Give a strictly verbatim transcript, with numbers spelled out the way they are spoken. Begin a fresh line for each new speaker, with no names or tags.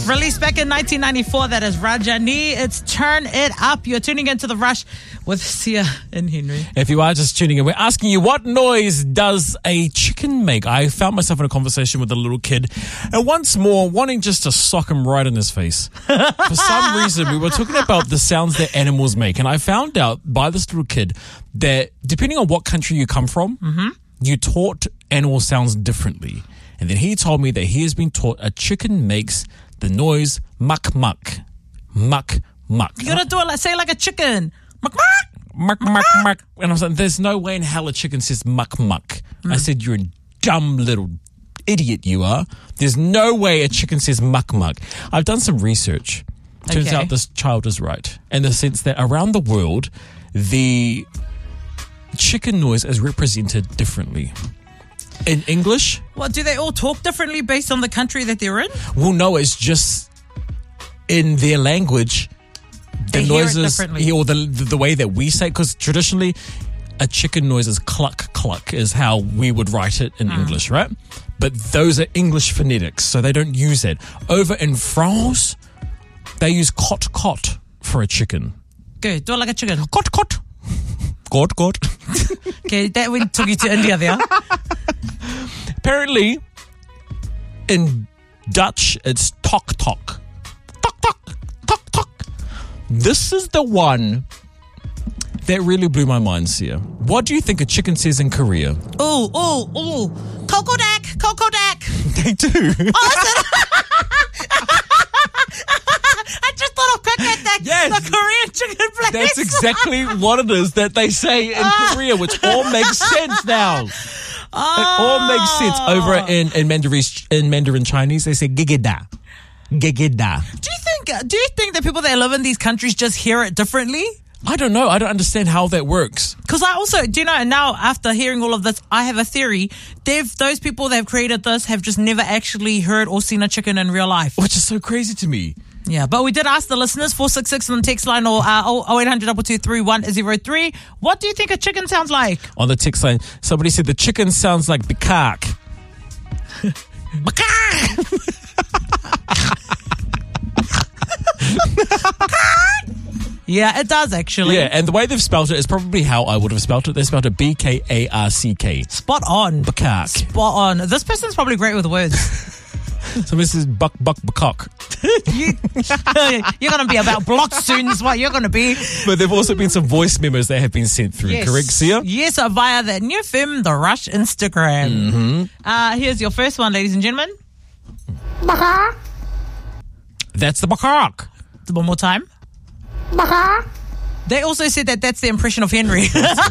Released back in nineteen ninety-four, that is Rajani. It's Turn It Up. You're tuning into The Rush with Sia and Henry.
If you are just tuning in, we're asking you, what noise does a chicken make? I found myself in a conversation with a little kid, and once more, wanting just to sock him right in his face. For some reason, we were talking about the sounds that animals make, and I found out by this little kid that depending on what country you come from, mm-hmm. you taught animal sounds differently. And then he told me that he has been taught a chicken makes the noise muck muck. Muck muck.
You gotta do it like, say like a chicken. Muck
muck. Muck muck muck. And I was like, there's no way in hell a chicken says muck muck. Mm. I said, you're a dumb little idiot you are. There's no way a chicken says muck muck. I've done some research. Turns
Okay.
out this child is right. In the sense that around the world, the chicken noise is represented differently. In English?
Well, do they all talk differently based on the country that they're in?
Well, no, it's just in their language, the
They hear it
noises,
differently.
or the, the the way that we say, because traditionally, a chicken noise is cluck cluck is how we would write it in
Mm.
English, right? But those are English phonetics, so they don't use it. Over in France, they use cot cot for a chicken.
Good. Do it like a chicken.
Cot cot. Cot cot.
Okay, that we took you to India there.
Apparently, in Dutch, it's tok tok. Tok tok. Tok tok. This is the one that really blew my mind, Sia. What do you think a chicken says in Korea?
Ooh, ooh, ooh. Kokodak, Kokodak.
They do.
Oh, listen. I just thought of Kokodak,
Yes.
the Korean chicken place.
That's exactly what it is that they say in Korea, which all makes sense now.
Oh.
It all makes sense. Over in, in Mandarin in Mandarin Chinese, they say gigida. Gigida.
Do you think? Do you think that people that live in these countries just hear it differently?
I don't know. I don't understand how that works.
Because I also, do you know, now after hearing all of this, I have a theory. They've, those people that have created this have just never actually heard or seen a chicken in real life.
Which is so crazy to me.
Yeah, but we did ask the listeners, four six six on the text line or uh, oh eight hundred two two three one zero three. What do you think a chicken sounds like?
On the text line, somebody said the chicken sounds like bikak.
Yeah, it does actually.
Yeah, and the way they've spelled it is probably how I would have spelled it. They spelled it B K A R C K.
Spot on.
Bikak.
Spot on. This person's probably great with words.
So this is buck, buck, bakok.
you, you're going to be about blocked soon is what you're going to be.
But there have also been some voice memos that have been sent through,
Yes.
correct, Sia?
Yes, uh, via the New Film, The Rush Instagram.
Mm-hmm.
Uh, here's your first one, ladies and gentlemen.
That's the bakok.
One more time. They also said that that's the impression of Henry.